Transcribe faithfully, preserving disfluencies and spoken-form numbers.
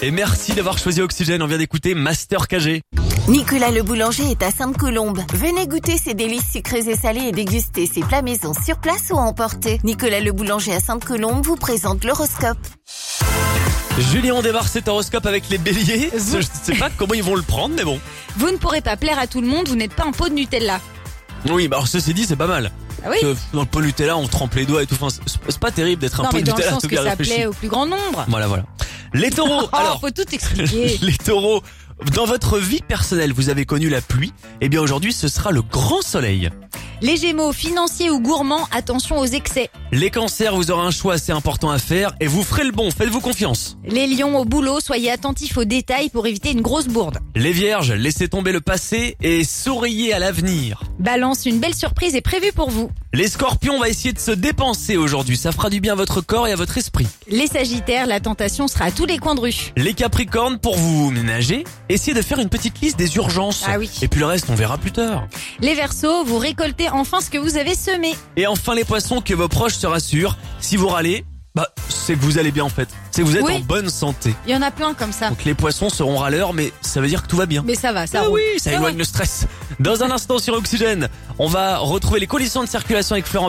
Et merci d'avoir choisi Oxygène. On vient d'écouter Master K G. Nicolas le boulanger est à Sainte-Colombe. Venez goûter ses délices sucrées et salées et déguster ses plats maison sur place ou à emporter. Nicolas le boulanger à Sainte-Colombe vous présente l'horoscope. Julien, on démarre cet horoscope avec les béliers. Je ne sais pas comment ils vont le prendre, mais bon. Vous ne pourrez pas plaire à tout le monde, vous n'êtes pas un pot de Nutella. Oui, bah alors ceci dit, c'est pas mal. Ah oui. Parce que dans le pot Nutella, on trempe les doigts et tout. Enfin, c'est c'est pas terrible d'être un Non, pot mais de dans le Nutella. sens tout que bien ça réfléchi. plaît au plus grand nombre. Voilà, voilà. Les taureaux. Oh, alors, faut tout expliquer. les taureaux, dans votre vie personnelle, vous avez connu la pluie. Eh bien, aujourd'hui, ce sera le grand soleil. Les Gémeaux, financiers ou gourmands, attention aux excès. Les cancers, vous aurez un choix assez important à faire et vous ferez le bon. Faites-vous confiance. Les Lions, au boulot, soyez attentifs aux détails pour éviter une grosse bourde. Les vierges, laissez tomber le passé et souriez à l'avenir. Balance, une belle surprise est prévue pour vous. Les scorpions, on va essayer de se dépenser aujourd'hui. Ça fera du bien à votre corps et à votre esprit. Les Sagittaires, la tentation sera à tous les coins de rue. Les capricornes, pour vous ménager, essayez de faire une petite liste des urgences. Ah oui. Et puis le reste, on verra plus tard. Les Verseaux, vous récoltez enfin ce que vous avez semé. Et enfin les poissons, que vos proches se rassurent. Si vous râlez, bah c'est que vous allez bien en fait. C'est que vous êtes Oui. en bonne santé. Il y en a plein comme ça. Donc les poissons seront râleurs, mais ça veut dire que tout va bien. Mais ça va, ça Ah roule. oui, ça Ah éloigne ouais. le stress. Dans un instant sur Oxygène, on va retrouver les conditions de circulation avec Florent